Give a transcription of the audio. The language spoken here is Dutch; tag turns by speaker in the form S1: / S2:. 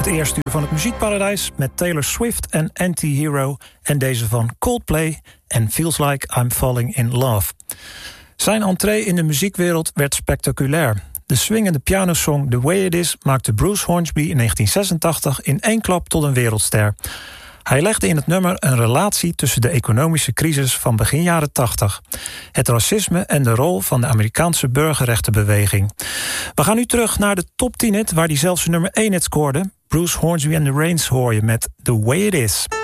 S1: eerste uur van het Muziekparadijs met Taylor Swift en Anti-Hero en deze van Coldplay en Feels Like I'm Falling in Love. Zijn entree in de muziekwereld werd spectaculair. De swingende pianosong The Way It Is maakte Bruce Hornsby in 1986 in één klap tot een wereldster. Hij legde in het nummer een relatie tussen de economische crisis van begin jaren 80, het racisme en de rol van de Amerikaanse burgerrechtenbeweging. We gaan nu terug naar de top 10 hit waar hij zelfs nummer 1 hit scoorde. Bruce Hornsby and the Rains hoor je met The Way It Is.